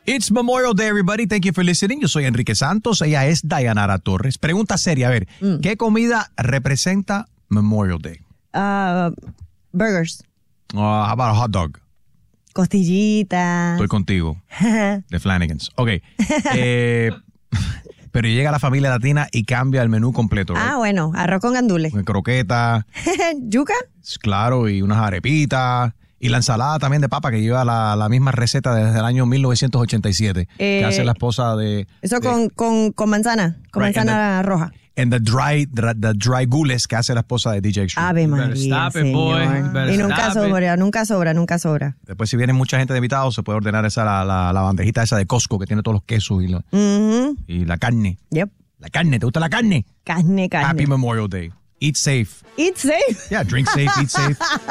It's Memorial Day, everybody. Thank you for listening. Yo soy Enrique Santos. Ella es Dayanara Torres. Pregunta seria. A ver, ¿qué comida representa Memorial Day? Burgers. How about a hot dog? Costillitas. Estoy contigo. De Flanagan's. Ok. Pero llega la familia latina y cambia el menú completo, ¿right? Bueno. Arroz con gandules. Croqueta. ¿Yuca? Claro, y unas arepitas. Y la ensalada también de papa que lleva la misma receta desde el año 1987 que hace la esposa de... Eso con manzana, manzana roja. En the dry gules que hace la esposa de DJ Extreme. Ave María, Stop it, boy. Y nunca sobra. Después si viene mucha gente de invitados se puede ordenar esa la bandejita esa de Costco que tiene todos los quesos y la carne. Yep. La carne, ¿te gusta la carne? Carne. Happy Memorial Day. Eat safe. Eat safe. Yeah, drink safe, eat safe.